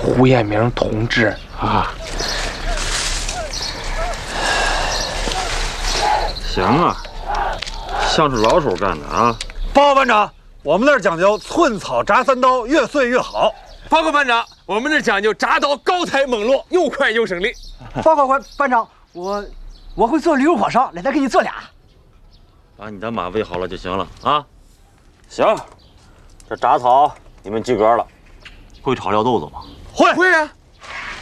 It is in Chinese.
胡彦明同志啊。 行啊，像是老手干的啊。 报告班长，我们那儿讲究寸草铡3刀，越碎越好。 报告班长，我们这讲究铡刀高抬猛落，又快又省力。 报告班长，我会做驴肉火烧，来，再给你做俩。 把你的马喂好了就行了啊。行，这铡草你们及格了。会炒料豆子吗？ 会啊。